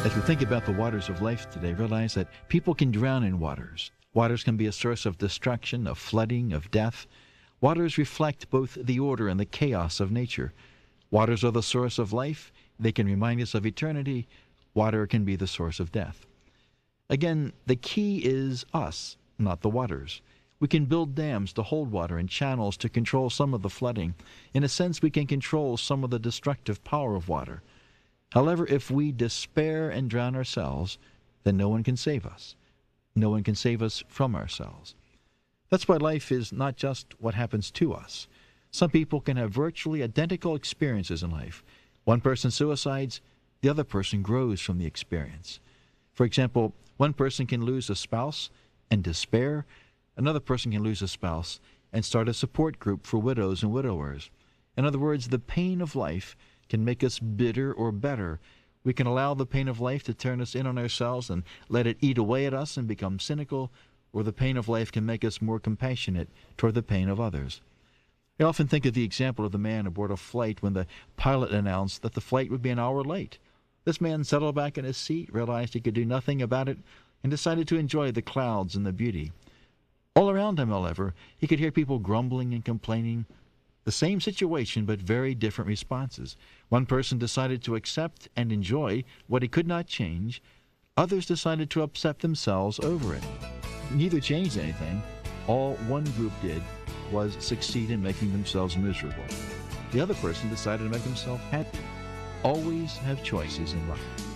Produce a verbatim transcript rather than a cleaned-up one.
As we think about the waters of life today, realize that people can drown in waters. Waters can be a source of destruction, of flooding, of death. Waters reflect both the order and the chaos of nature. Waters are the source of life. They can remind us of eternity. Water can be the source of death. Again, the key is us, not the waters. We can build dams to hold water and channels to control some of the flooding. In a sense, we can control some of the destructive power of water. However, if we despair and drown ourselves, then no one can save us. No one can save us from ourselves. That's why life is not just what happens to us. Some people can have virtually identical experiences in life. One person suicides, the other person grows from the experience. For example, one person can lose a spouse and despair. Another person can lose a spouse and start a support group for widows and widowers. In other words, the pain of life can make us bitter or better. We can allow the pain of life to turn us in on ourselves and let it eat away at us and become cynical, or the pain of life can make us more compassionate toward the pain of others. I often think of the example of the man aboard a flight when the pilot announced that the flight would be an hour late. This man settled back in his seat, realized he could do nothing about it, and decided to enjoy the clouds and the beauty. All around him, however, he could hear people grumbling and complaining. The same situation, but very different responses. One person decided to accept and enjoy what he could not change. Others decided to upset themselves over it. Neither changed anything. All one group did was succeed in making themselves miserable. The other person decided to make himself happy. Always have choices in life.